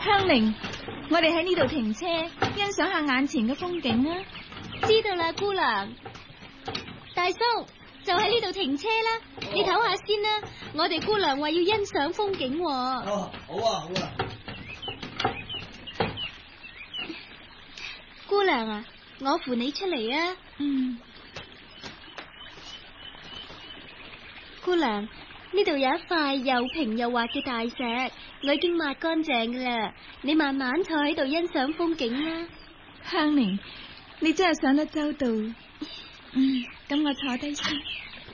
香菱，我哋喺呢度停車，欣賞下眼前嘅風景啊！ 知道啦，姑娘。大叔，就喺呢度停車啦，你唞下先啦。我哋姑娘話要欣賞風景喎。 哦，好啊，好啊。 姑娘啊，我扶你出嚟啊。姑娘，呢度有一塊又平又滑嘅大石，我已經抹乾淨噶啦。你慢慢坐喺度欣賞風景啦。 香菱，你真係想得周到。咁我坐低先。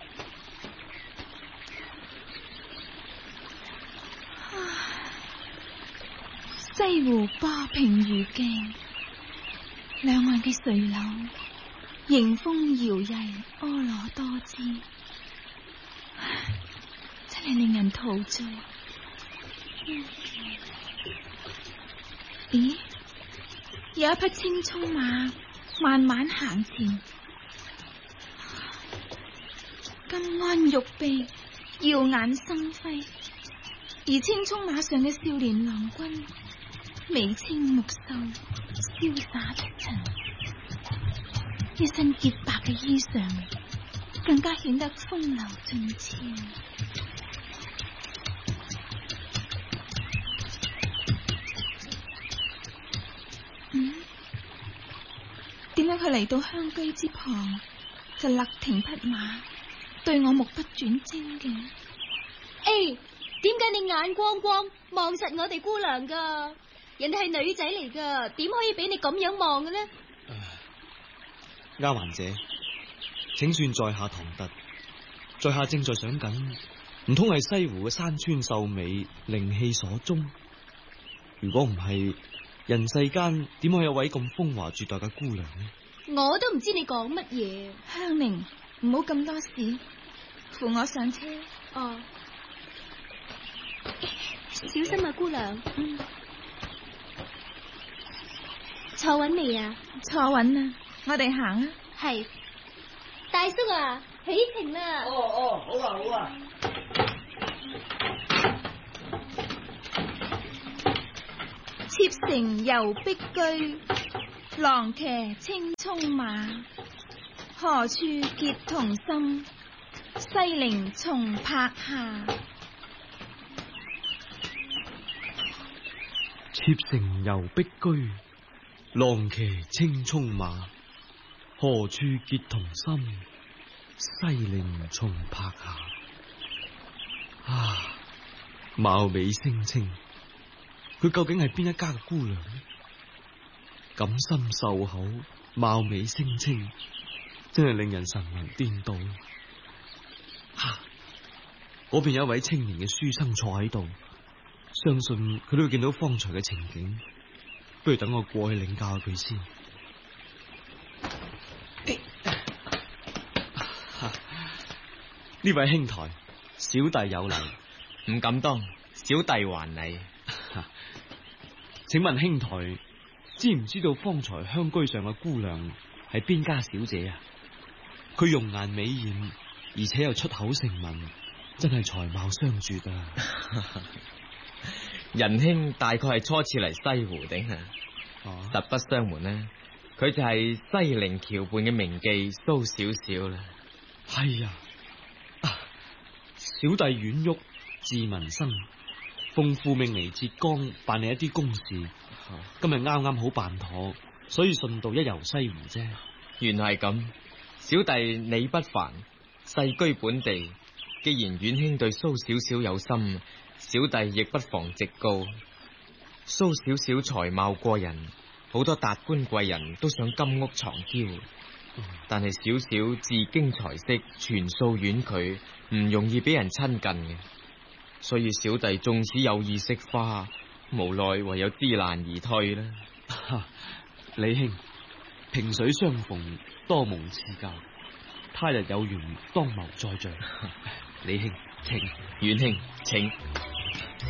西湖波平如鏡，兩岸嘅垂柳迎風搖曳，婀娜多姿，真係令人陶醉。咦，有一匹青蔥馬慢慢行前，金鞍玉臂，耀眼生輝，而青蔥馬上嘅少年郎君眉清目秀，瀟灑出塵，一身潔白嘅衣裳更加顯得風流俊俏。點解佢嚟到香居之旁就勒停匹馬，對我目不轉睛嘅？ 點解你眼光光望實我哋姑娘噶？人哋係女仔嚟噶，點可以俾你咁樣望嘅呢？ 丫鬟姐，請算在下唐突，在下正在想緊，唔通係西湖嘅山川秀美，靈氣所鍾？如果唔係，人世間點可以有位咁風華絕代嘅姑娘呢？ 我都唔知你講乜嘢。 香菱，唔好咁多事，扶我上車。 哦，小心啊，姑娘。坐穩未啊？ 坐穩啦，我哋行啊。 係，大叔啊，起程啦。 哦，好啊，好啊。 妾乘遊碧居，郎騎青蔥馬。何處結同心，西陵松柏下。 妾乘遊碧居，郎騎青蔥馬。何處結同心，西陵松柏下。貌美聲清，佢究竟係邊一家嘅姑娘呢？錦心繡口，貌美聲清，真係令人神魂顛倒。嗰邊有一位青年嘅書生坐喺度，相信佢都會見到方才嘅情景。不如等我過去領教佢先。呢位兄台，小弟有禮。 唔敢當，小弟還禮。 請問兄台知唔知道方才香居上嘅姑娘係邊家小姐啊？佢容顏美艷，而且又出口成文，真係才貌雙絕啊！ 仁兄大概係初次嚟西湖頂啊！實不相瞞呢，佢就係西陵橋畔嘅名妓蘇小小啦。 係啊，小弟阮旭，字文生，奉父命嚟浙江辦理一啲公事，今日啱啱好辦妥，所以順道一遊西湖啫。 原來係咁，小弟你不凡，世居本地，既然阮兄對蘇小小有心，小弟亦不妨直告。蘇小小才貌過人，好多達官貴人都想金屋藏嬌，但係小小自經才識，全數婉拒，唔容易俾人親近嘅。所以小弟縱使有意惜花，無奈唯有知難而退啦。 李兄，萍水相逢，多蒙賜教，他日有緣當謀再聚。李兄，請。 阮兄，請。